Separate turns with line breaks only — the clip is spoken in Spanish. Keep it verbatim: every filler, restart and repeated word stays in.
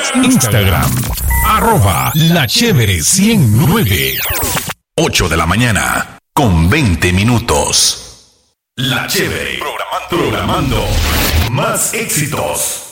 Instagram, arroba La Chévere ciento nueve. ocho de la mañana, con veinte minutos. La Chévere, programando, programando más éxitos.